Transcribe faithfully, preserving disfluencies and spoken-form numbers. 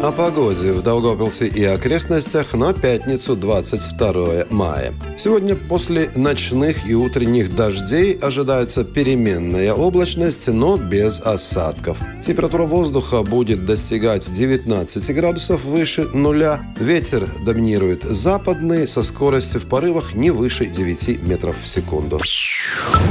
О погоде в Даугавпилсе и окрестностях на пятницу, двадцать второе мая. Сегодня после ночных и утренних дождей ожидается переменная облачность, но без осадков. Температура воздуха будет достигать девятнадцати градусов выше нуля. Ветер доминирует западный со скоростью в порывах не выше девяти метров в секунду.